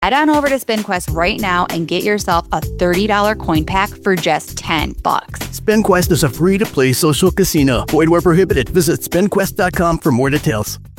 Head on over to SpinQuest right now and get yourself a $30 coin pack for just $10. SpinQuest is a free-to-play social casino. Void where prohibited. Visit spinquest.com for more details.